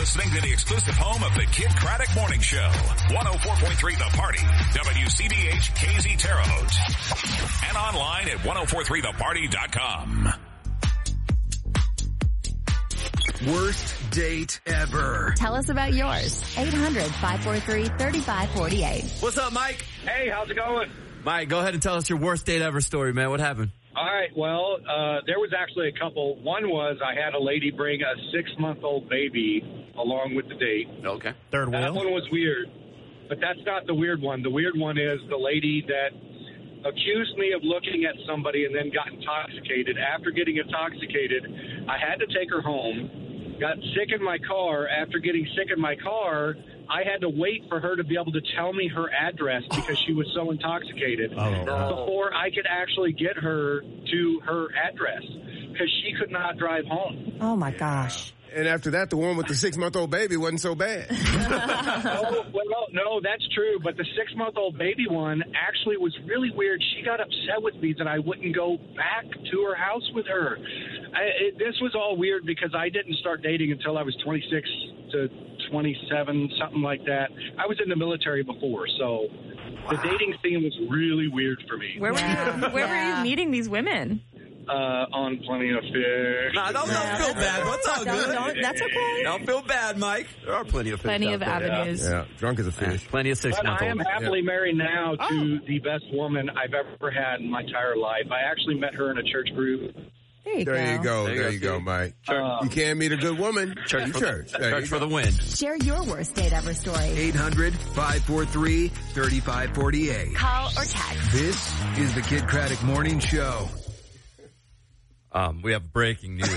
listening to the exclusive home of the Kid Craddock Morning Show. 104.3 The Party. WCBH KZ Terre Haute. And online at 1043theparty.com. Worst date ever. Tell us about yours. 800-543-3548. What's up, Mike? Hey, how's it going? Mike, go ahead and tell us your worst date ever story, man. What happened? All right, well, there was actually a couple. One was I had a lady bring a 6-month-old baby along with the date. Okay. Third That wheel. one was weird, but that's not the weird one. The weird one is the lady that accused me of looking at somebody and then got intoxicated. After getting intoxicated, I had to take her home. Got sick in my car. After getting sick in my car, I had to wait for her to be able to tell me her address because she was so intoxicated before I could actually get her to her address because she could not drive home. Oh, my gosh. And after that, the one with the 6-month-old baby wasn't so bad. No, that's true. But the 6-month-old baby one actually was really weird. She got upset with me that I wouldn't go back to her house with her. This was all weird because I didn't start dating until I was 26 to 27, something like that. I was in the military before, so the dating scene was really weird for me. Where were you meeting these women? On Plenty of Fish. Nah, don't feel bad. What's all good? That's okay. Don't feel bad, Mike. There are plenty of fish Plenty out of there. avenues. Yeah, drunk as a fish. Plenty of But I 6-month-old. am happily married now to the best woman I've ever had in my entire life. I actually met her in a church group. There you go. There you go, Mike. You can't meet a good woman. Church Church for the win. Share your worst date ever story. 800-543-3548. Call or text. This is the Kid Craddock Morning Show. We have breaking news.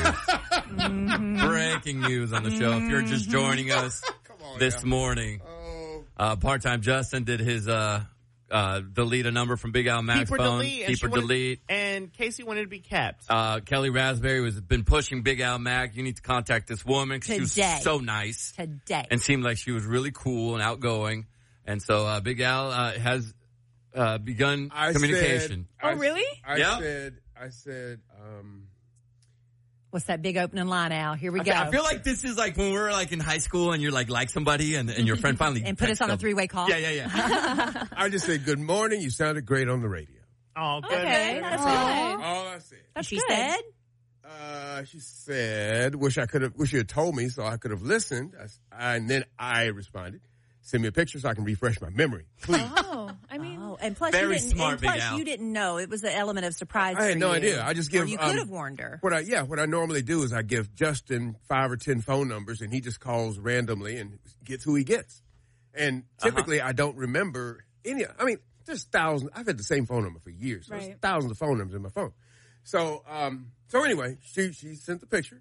Breaking news on the show. If you're just joining us this morning, part-time Justin did his delete a number from Big Al Mac's phone. Keep or delete. And Casey wanted to be kept. Kelly Raspberry has been pushing Big Al Mac. You need to contact this woman because she was so nice. Today. And seemed like she was really cool and outgoing. And so Big Al has begun communication. Really? I said, What's that big opening line, Al? Here we go. I feel like this is like when we were like in high school and you're like somebody and your friend finally and put us on a 3-way call. Yeah. I just said, good morning. You sounded great on the radio. Oh, good. Okay, that's good. All I said. That's She good. said? She said, wish you had told me so I could have listened. And then I responded, send me a picture so I can refresh my memory, please. And plus, Very smart, Big Al. you didn't know. It was an element of surprise. I had no idea. I just give. Or you could have warned her. What I normally do is I give Justin 5 or 10 phone numbers, and he just calls randomly and gets who he gets. And typically, I don't remember any. I mean, there's thousands. I've had the same phone number for years. So there's thousands of phone numbers in my phone. So anyway, she sent the picture.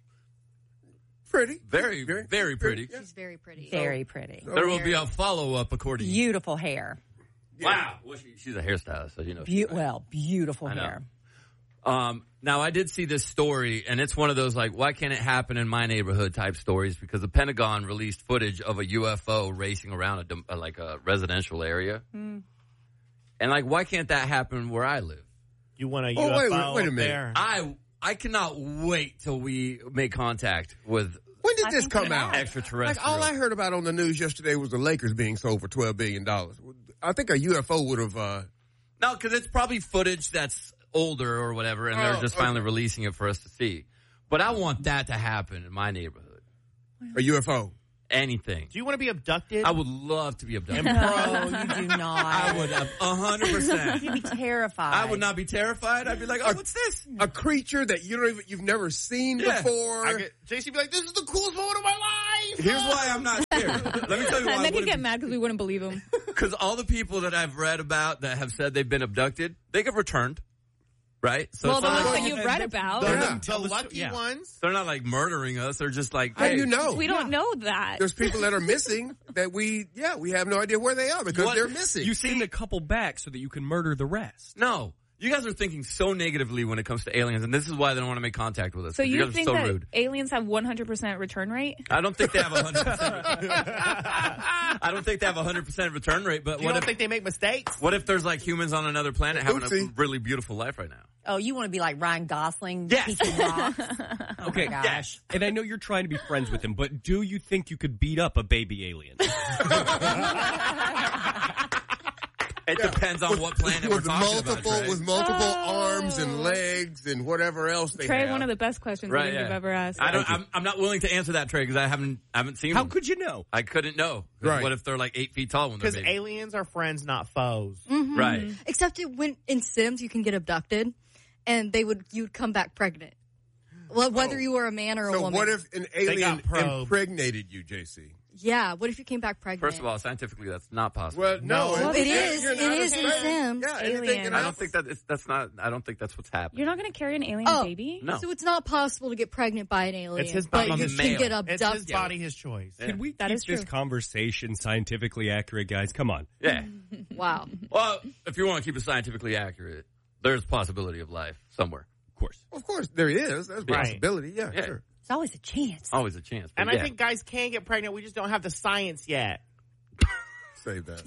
Pretty. Very pretty. Yeah. She's very pretty. Very pretty. There will be a follow-up according to you. Beautiful hair. Wow. Well, she's a hairstylist, so you know. Beautiful hair. Now, I did see this story, and it's one of those, like, why can't it happen in my neighborhood type stories? Because the Pentagon released footage of a UFO racing around a residential area. And, like, why can't that happen where I live? You want a UFO wait a minute. there? I cannot wait till we make contact with When did this come out? extraterrestrial. Like, all I heard about on the news yesterday was the Lakers being sold for $12 billion. I think a UFO would have... No, because it's probably footage that's older or whatever, and they're just finally releasing it for us to see. But I want that to happen in my neighborhood. A UFO. Anything. Do you want to be abducted? I would love to be abducted. No, you do not. I would have 100%. You'd be terrified. I would not be terrified. I'd be like, oh, what's this? A creature that you've never seen before. JC be like, this is the coolest moment of my life. Here's why I'm not scared. Let me tell you why. And then he'd get mad because we wouldn't believe him. Because all the people that I've read about that have said they've been abducted, they get returned. Right? So well, the it's not ones like, that you've read about. The lucky ones. They're not like murdering us. They're just like, How hey, do you know? We don't know that. There's people that are missing that we have no idea where they are because they're missing. You send a couple back so that you can murder the rest. No. You guys are thinking so negatively when it comes to aliens, and this is why they don't want to make contact with us. So you guys think are so that rude. aliens have 100% return rate? I don't think they have 100%. I don't think they have 100% return rate, but You don't think they make mistakes? what if there's like humans on another planet having a really beautiful life right now? Oh, you want to be like Ryan Gosling? Yes. Kicking rocks? Okay, my gosh. yes. And I know you're trying to be friends with him, but do you think you could beat up a baby alien? It depends on what planet we're talking about, Trey. With multiple arms and legs and whatever else they Trey, have. one of the best questions I think you've ever asked. I'm not willing to answer that, Trey, because I haven't seen How one. could you know? I couldn't know. Right. What if they're like 8 feet tall when they're Because babies? aliens are friends, not foes. Mm-hmm. Right. Except when in Sims you can get abducted, and you'd come back pregnant. Well, whether you were a man or a So woman. what if an alien got probed. impregnated you, JC? Yeah, what if you came back pregnant? First of all, scientifically, that's not possible. Well, no. Well, it is. you're It not is a in man. Sims. Yeah, anything Alien. can I don't happen. think that's not. I don't think that's what's happening. You're not going to carry an alien baby? No. So it's not possible to get pregnant by an alien. It's his but body, you his can male. get It's abducted. his body, his choice. Can we That keep is this true. conversation scientifically accurate, guys? Come on. Yeah. Wow. Well, if you want to keep it scientifically accurate, there's possibility of life somewhere. Of course, there is. There's a Right. possibility. Yeah, Yeah. sure. It's always a chance. Always a chance. But And yeah. I think guys can get pregnant. We just don't have the science yet. Save that.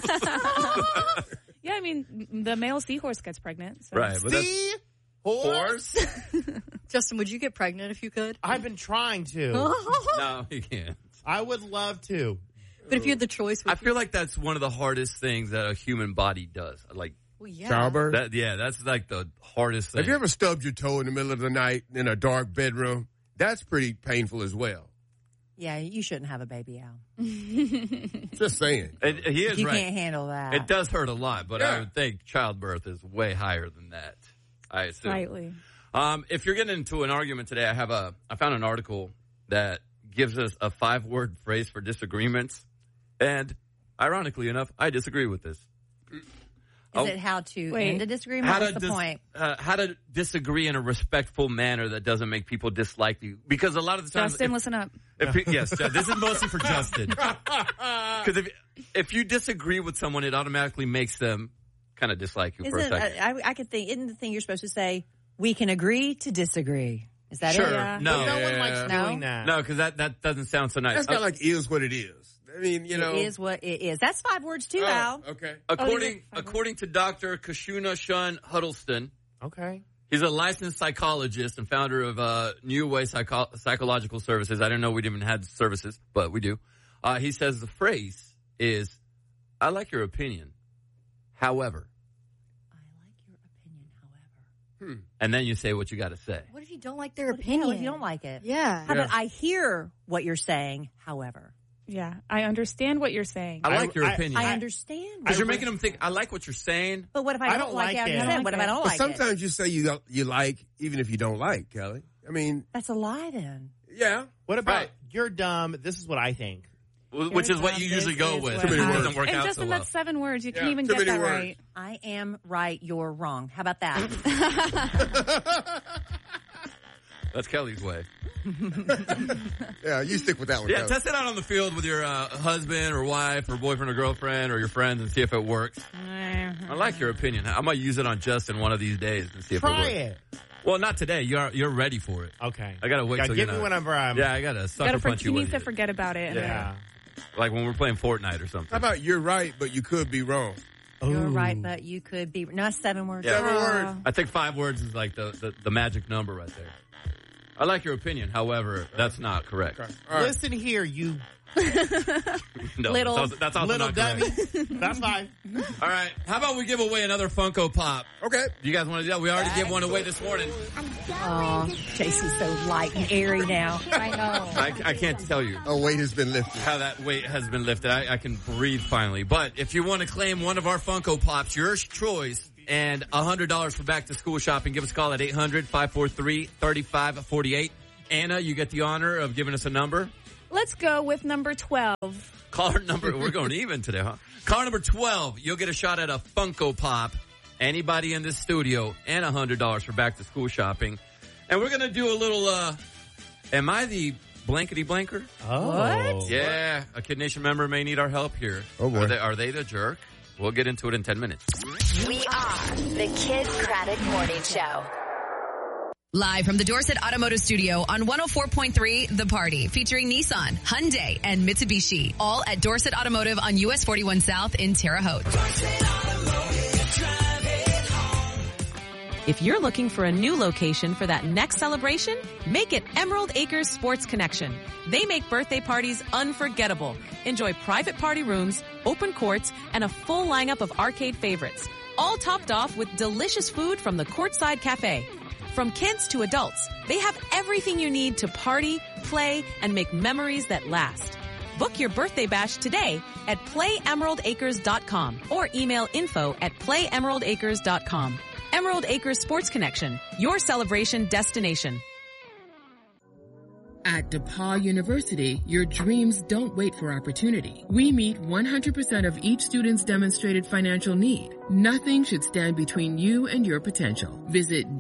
Yeah, I mean, the male seahorse gets pregnant. So. right. But that's, See? Horse? Justin, would you get pregnant if you could? I've been trying to. no, you can't. I would love to. But if you had the choice, I feel like that's one of the hardest things that a human body does. Like well, yeah. Childbirth? that's like the hardest thing. Have you ever stubbed your toe in the middle of the night in a dark bedroom? That's pretty painful as well. Yeah, you shouldn't have a baby, Al. Just saying. He is You right. can't handle that. It does hurt a lot, but Yeah. I would think childbirth is way higher than that. I assume. Slightly. If you're getting into an argument today, I found an article that gives us a 5-word phrase for disagreements, and ironically enough, I disagree with this. Is it how to end a disagreement? What's the point? How to disagree in a respectful manner that doesn't make people dislike you? Because a lot of the times, Justin, listen up. yes, this is mostly for Justin. Because if you disagree with someone, it automatically makes them kind of dislike you for a second. I could think, isn't the thing you're supposed to say, we can agree to disagree? Is that Sure. it? Yeah. No, But no one likes No? doing that. no, because that doesn't sound so nice. That's not like is what it is. I mean, you know. It is what it is. That's 5 words too, Al. Okay. According to Dr. Kashuna Shun Huddleston, Okay. he's a licensed psychologist and founder of New Way Psychological Services. I didn't know we even had services, but we do. He says the phrase is, I like your opinion. However. And then you say what you got to say. What if you don't like their What opinion? if you don't like it? Yeah. How about I hear what you're saying, however? Yeah, I understand what you're saying. I like your opinion. I understand. Because you're making them think, I like what you're saying. But what if I don't like it? I it. understand. What if I don't But like it? sometimes you say you like, even if you don't like, Kelly. I mean, That's a lie then. yeah. What about Right. you're dumb? This is what I think. Which is what you usually go with. Too many It words. doesn't work And out Justin, so well. that's 7 words. You can't Yeah, even too get many that words. right. I am right, you're wrong. How about that? That's Kelly's way. Yeah, you stick with that one. Yeah, Kelly. test it out on the field with your husband or wife or boyfriend or girlfriend or your friends and see if it works. I like your opinion. I'm going to use it on Justin one of these days and see if Try it works. it. Well, not today. You're ready for it. Okay. I got to wait Yeah, till give you me know. whenever I'm. Yeah, I got to sucker punch He you needs with to it. forget about it. Yeah. Like when we're playing Fortnite or something. How about you're right, but you could be wrong? You're right, but you could be. No, that's 7 words. Yeah. 7 words. I think 5 words is like the magic number right there. I like your opinion. However, that's not correct. Okay. All right. Listen here, you No, Little- that's also little not dummy. correct. That's fine. All right. How about we give away another Funko Pop? Okay. Do you guys want to do that? We already gave one away this morning. Oh, Jason's so light and airy now. I know. I can't tell you A weight has been lifted. how that weight has been lifted. I can breathe finally. But if you want to claim one of our Funko Pops, your choice, and $100 for back to school shopping, give us a call at 800-543-3548. Anna, you get the honor of giving us a number. Let's go with number 12. Caller number, we're going even today, huh? Caller number 12, you'll get a shot at a Funko Pop. Anybody in this studio, and $100 for back to school shopping. And we're going to do a little, am I the blankety blanker? Oh. What? Yeah, a Kid Nation member may need our help here. Oh, boy. Are they the jerk? We'll get into it in 10 minutes. We are the Kid Craddock Morning Show. Live from the Dorset Automotive Studio on 104.3 The Party, featuring Nissan, Hyundai, and Mitsubishi, all at Dorset Automotive on US 41 South in Terre Haute. If you're looking for a new location for that next celebration, make it Emerald Acres Sports Connection. They make birthday parties unforgettable. Enjoy private party rooms, open courts, and a full lineup of arcade favorites. All topped off with delicious food from the Courtside Cafe. From kids to adults, they have everything you need to party, play, and make memories that last. Book your birthday bash today at playemeraldacres.com or email info@playemeraldacres.com. Emerald Acres Sports Connection, your celebration destination. At DePaul University, your dreams don't wait for opportunity. We meet 100% of each student's demonstrated financial need. Nothing should stand between you and your potential. Visit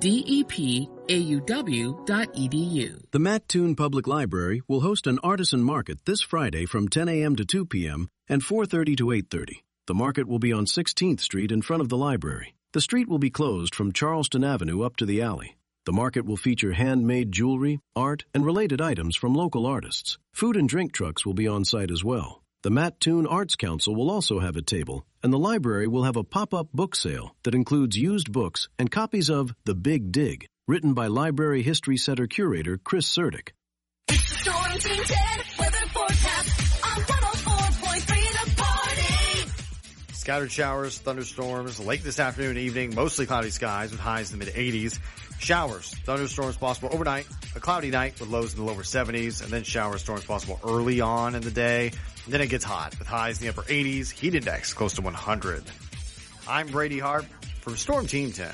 depauw.edu. The Mattoon Public Library will host an artisan market this Friday from 10 a.m. to 2 p.m. and 4:30 to 8:30. The market will be on 16th Street in front of the library. The street will be closed from Charleston Avenue up to the alley. The market will feature handmade jewelry, art, and related items from local artists. Food and drink trucks will be on site as well. The Mattoon Arts Council will also have a table, and the library will have a pop-up book sale that includes used books and copies of The Big Dig, written by Library History Center curator Chris Sertic. Storm Team 10 weather forecast on 104.3 The Party. Scattered showers, thunderstorms, late this afternoon and evening, mostly cloudy skies with highs in the mid-80s. Showers, thunderstorms possible overnight, a cloudy night with lows in the lower 70s, and then shower storms possible early on in the day. And then it gets hot with highs in the upper 80s, heat index close to 100. I'm Brady Hart from Storm Team 10.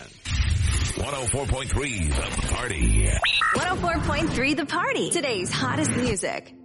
104.3 The Party. 104.3 The Party. Today's hottest music.